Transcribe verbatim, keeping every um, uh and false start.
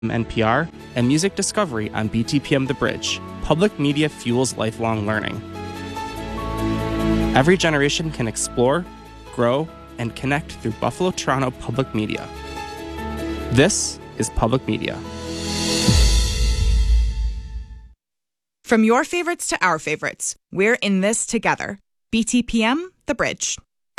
N P R, and Music Discovery on B T P M The Bridge. Public media fuels lifelong learning. Every generation can explore, grow, and connect through Buffalo Toronto Public Media. This is Public Media. From your favorites to our favorites, we're in this together. B T P M, The Bridge.